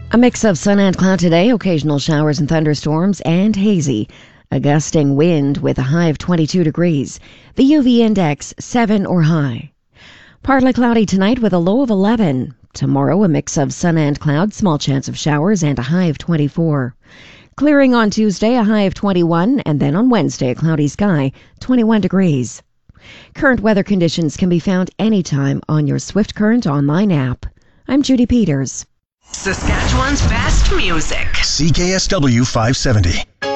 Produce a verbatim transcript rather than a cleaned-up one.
A mix of sun and cloud today, occasional showers and thunderstorms, and hazy. A gusting wind with a high of twenty-two degrees. The U V index seven or high. Partly cloudy tonight with a low of eleven. Tomorrow, a mix of sun and cloud, small chance of showers, and a high of twenty-four. Clearing on Tuesday, a high of twenty-one, and then on Wednesday, a cloudy sky, twenty-one degrees. Current weather conditions can be found anytime on your Swift Current online app. I'm Judy Peters. Saskatchewan's best music. C K S W five seventy.